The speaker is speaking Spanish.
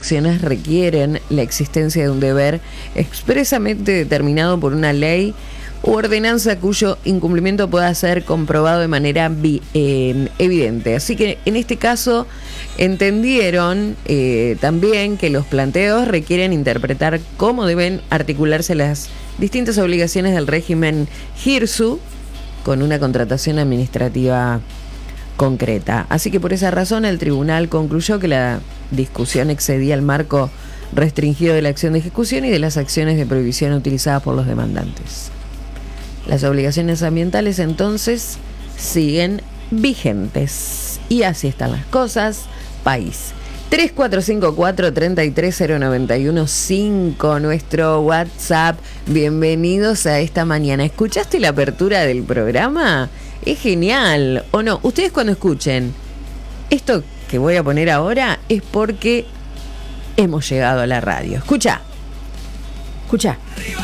acciones requieren la existencia de un deber expresamente determinado por una ley u ordenanza cuyo incumplimiento pueda ser comprobado de manera evidente. Así que en este caso entendieron también que los planteos requieren interpretar cómo deben articularse las distintas obligaciones del régimen GIRSU con una contratación administrativa concreta. Así que por esa razón el tribunal concluyó que la discusión excedía el marco restringido de la acción de ejecución y de las acciones de prohibición utilizadas por los demandantes. Las obligaciones ambientales entonces siguen vigentes. Y así están las cosas. País. 3454-330915, nuestro WhatsApp. Bienvenidos a esta mañana. ¿Escuchaste la apertura del programa? Es genial, ¿o no? Ustedes cuando escuchen esto que voy a poner ahora es porque hemos llegado a la radio. Escucha.